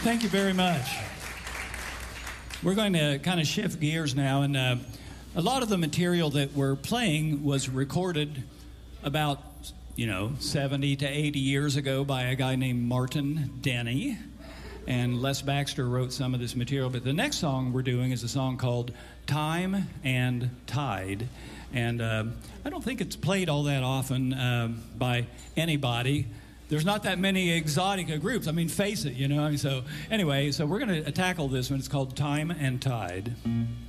Thank you very much. We're going to kind of shift gears now, and a lot of the material that we're playing was recorded about, 70 to 80 years ago by a guy named Martin Denny, and Les Baxter wrote some of this material. But the next song we're doing is a song called Time and Tide, and I don't think it's played all that often by anybody. There's not that many exotica groups. I mean, face it, So anyway, so we're going to tackle this one. It's called Time and Tide.